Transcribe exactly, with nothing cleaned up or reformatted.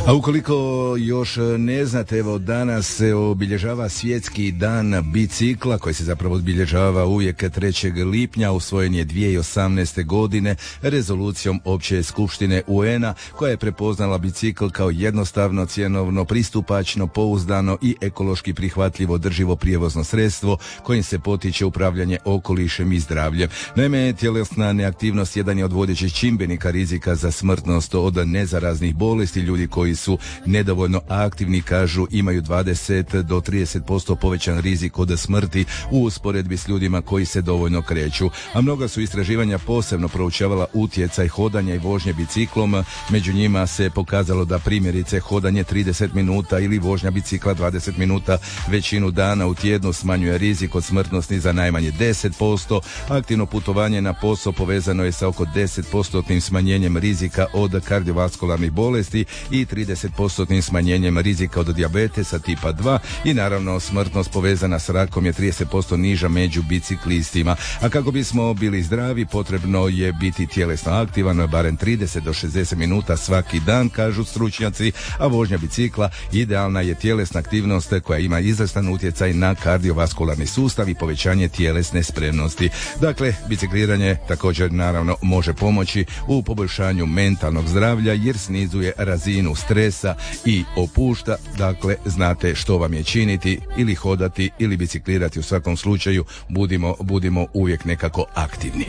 A ukoliko još ne znate, evo danas se obilježava svjetski dan bicikla koji se zapravo obilježava uvijek trećeg lipnja. Usvojen je dvije tisuće osamnaeste. godine rezolucijom Opće skupštine U N A koja je prepoznala bicikl kao jednostavno, cjenovno, pristupačno, pouzdano i ekološki prihvatljivo održivo prijevozno sredstvo kojim se potiče upravljanje okolišem i zdravljem. Naime, tjelesna neaktivnost jedan je od vodećih čimbenika rizika za smrtnost od nezaraznih bolesti. Ljudi koji su nedovoljno aktivni, kažu, imaju dvadeset do trideset posto povećan rizik od smrti u usporedbi s ljudima koji se dovoljno kreću. A mnoga su istraživanja posebno proučavala utjecaj hodanja i vožnje biciklom. Među njima se pokazalo da primjerice hodanje trideset minuta ili vožnja bicikla dvadeset minuta većinu dana u tjednu smanjuje rizik od smrtnosti za najmanje deset posto. Aktivno putovanje na posao povezano je sa oko deset posto smanjenjem rizika od kardiovaskularnih bolesti i trideset posto smanjenjem rizika od dijabetesa tipa dva i naravno smrtnost povezana s rakom je trideset posto niža među biciklistima. A kako bismo bili zdravi, potrebno je biti tjelesno aktivan barem trideset do šezdeset minuta svaki dan, kažu stručnjaci, a vožnja bicikla idealna je tjelesna aktivnost koja ima izvrstan utjecaj na kardiovaskularni sustav i povećanje tjelesne spremnosti. Dakle, bicikliranje također naravno može pomoći u poboljšanju mentalnog zdravlja jer snizuje razinu stresa i opušta. Dakle, znate što vam je činiti, ili hodati ili biciklirati, u svakom slučaju budimo, budimo uvijek nekako aktivni.